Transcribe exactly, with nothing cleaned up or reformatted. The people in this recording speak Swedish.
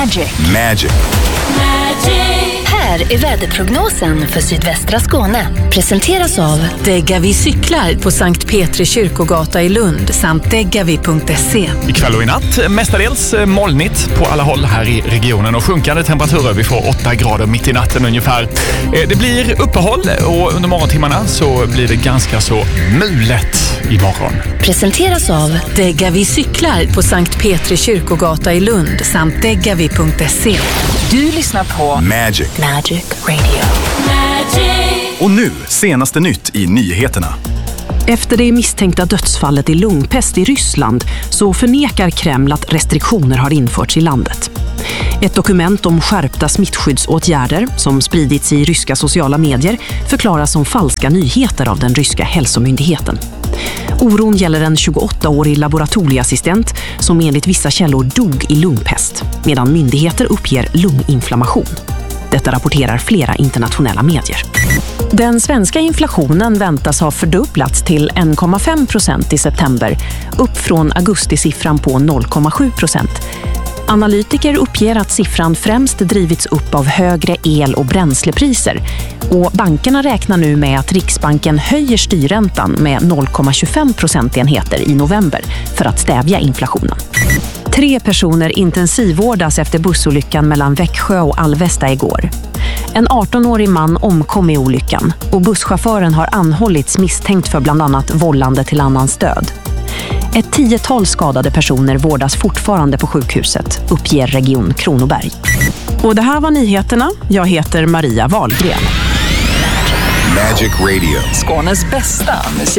Magic. Magic. Här är väderprognosen för sydvästra Skåne. Presenteras av Degavi cyklar på Sankt Petri kyrkogata i Lund samt degavi punkt se. Ikväll och i natt mestadels molnigt på alla håll här i regionen och sjunkande temperaturer. Vi får åtta grader mitt i natten ungefär. Det blir uppehåll och under morgontimmarna så blir det ganska så mulet imorgon. Presenteras av Degavi cyklar på Sankt Petri kyrkogata i Lund samt degavi punkt se. Du lyssnar på Magic. Magic Radio. Magic. Och nu, senaste nytt i nyheterna. Efter det misstänkta dödsfallet i lungpest i Ryssland så förnekar Kreml att restriktioner har införts i landet. Ett dokument om skärpta smittskyddsåtgärder som spridits i ryska sociala medier förklaras som falska nyheter av den ryska hälsomyndigheten. Oron gäller en tjugoåttaårig laboratorieassistent som enligt vissa källor dog i lungpest, medan myndigheter uppger lunginflammation. Detta rapporterar flera internationella medier. Den svenska inflationen väntas ha fördubblats till en komma fem procent i september, upp från augustisiffran på noll komma sju procent. Analytiker uppger att siffran främst drivits upp av högre el- och bränslepriser och bankerna räknar nu med att Riksbanken höjer styrräntan med noll komma tjugofem procentenheter i november för att stävja inflationen. Tre personer intensivvårdas efter bussolyckan mellan Växjö och Alvesta igår. En artonårig man omkom i olyckan och busschauffören har anhållits misstänkt för bland annat vållande till annans död. Ett tiotal skadade personer vårdas fortfarande på sjukhuset, uppger Region Kronoberg. Och det här var nyheterna. Jag heter Maria Wahlgren. Magic Radio. Skånes bästa musik.